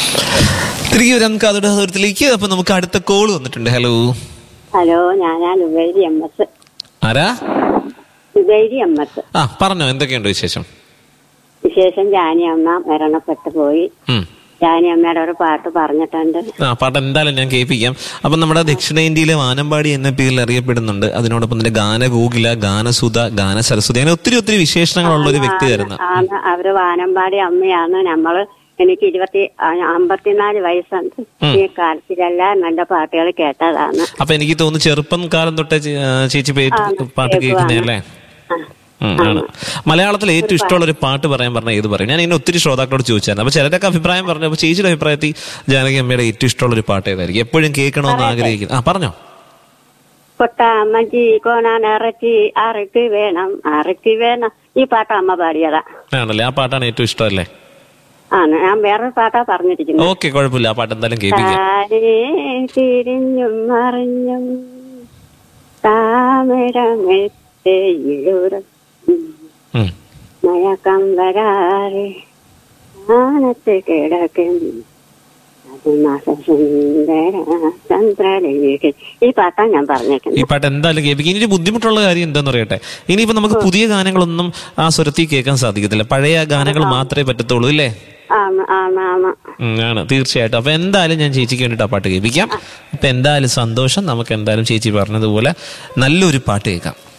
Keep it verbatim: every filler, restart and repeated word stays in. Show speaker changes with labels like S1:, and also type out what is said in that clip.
S1: തിരികെ വരാം കാതോട് ദൂരത്തിലേക്ക്. അപ്പൊ നമുക്ക് അടുത്ത കോള് വന്നിട്ടുണ്ട്. ഹലോ
S2: ഹലോ, ഞാനാ ലുബൈരി എം എസ്.
S1: ആരാ?
S2: ലുബൈരി എം എസ്.
S1: ആ പറഞ്ഞോ, എന്തൊക്കെയുണ്ട് വിശേഷം?
S2: വിശേഷം, ജാനി അമ്മ മരണപ്പെട്ടു പോയി. ജാനി അമ്മയുടെ ഒരു പാട്ട് പറഞ്ഞിട്ടുണ്ട്.
S1: ആ പാട്ട് എന്തായാലും ഞാൻ കേൾപ്പിക്കാം. അപ്പൊ നമ്മുടെ ദക്ഷിണേന്ത്യയിലെ വാനമ്പാടി എന്ന പേരിൽ അറിയപ്പെടുന്നുണ്ട്. അതിനോടൊപ്പം തന്നെ ഗാനഗോകുല, ഗാനസുധ, ഗാന സരസ്വതി, അങ്ങനെ ഒത്തിരി ഒത്തിരി വിശേഷണങ്ങളുള്ള ഒരു വ്യക്തിയായിരുന്നു.
S2: അവര് വാനമ്പാടി അമ്മയാണ്. നമ്മള് എനിക്ക് ഇരുപത്തി അമ്പത്തിനാല് വയസ്സുണ്ട്. ഈ കാലത്തിലെല്ലാം നല്ല പാട്ടുകൾ കേട്ടതാണ്.
S1: അപ്പൊ എനിക്ക് തോന്നുന്നു ചെറുപ്പം കാലം തൊട്ടേ ചേച്ചി പാട്ട് കേൾക്കുന്നതല്ലേ? ആണ്. മലയാളത്തിൽ ഏറ്റവും ഇഷ്ടമുള്ള ഒരു പാട്ട് പറയാൻ പറഞ്ഞാൽ ഏത് പറയും? ഞാൻ ഇങ്ങനെ ഒത്തിരി ശ്രോതാക്കളോട് ചോദിച്ചായിരുന്നു. അപ്പൊ ചിലരൊക്കെ അഭിപ്രായം പറഞ്ഞു. അപ്പൊ ചേച്ചിയുടെ അഭിപ്രായത്തിൽ ജാനകി അമ്മയുടെ ഏറ്റവും ഇഷ്ടമുള്ള ഒരു പാട്ട് ഏതായിരിക്കും? എപ്പോഴും കേൾക്കണമെന്ന് ആഗ്രഹിക്കുന്നു. ആ പറഞ്ഞോ.
S2: കൊട്ടാമഞ്ചി കോണാൻ ഇറച്ചി അറക്കി വേണം അറക്കി വേണം. ഈ പാട്ട് അമ്മ പാടിയതാ.
S1: ആണല്ലേ? ആ പാട്ടാണ് ഏറ്റവും ഇഷ്ടമല്ലേ?
S2: ആണ്. ഞാൻ വേറൊരു പാട്ടാ പറഞ്ഞിരിക്കുന്നത്.
S1: ഓക്കെ, കുഴപ്പമില്ല. ആ പാട്ട് എന്തായാലും കേൾപ്പിക്കാം.
S2: തിരിഞ്ഞും മറിഞ്ഞും താമരമെഴുറ മയക്കം വരാറെ ആനത്ത് കിടക്കും ഈ പാട്ടാ ഞാൻ പറഞ്ഞേക്കുന്നത്.
S1: ഈ പാട്ട് എന്തായാലും കേൾപ്പിക്കും. ഇനി ബുദ്ധിമുട്ടുള്ള കാര്യം എന്താന്ന് പറയട്ടെ, ഇനിയിപ്പോ നമുക്ക് പുതിയ ഗാനങ്ങളൊന്നും ആ സ്വരത്തിൽ കേൾക്കാൻ സാധിക്കത്തില്ല. പഴയ ഗാനങ്ങൾ മാത്രമേ പറ്റത്തുള്ളൂ അല്ലേ? ആണ്, തീർച്ചയായിട്ടും. അപ്പൊ എന്തായാലും ഞാൻ ചേച്ചിക്ക് വേണ്ടിട്ട് ആ പാട്ട് കേൾപ്പിക്കാം. അപ്പൊ എന്തായാലും സന്തോഷം. നമുക്ക് എന്തായാലും ചേച്ചി പറഞ്ഞതുപോലെ നല്ലൊരു പാട്ട് കേൾക്കാം.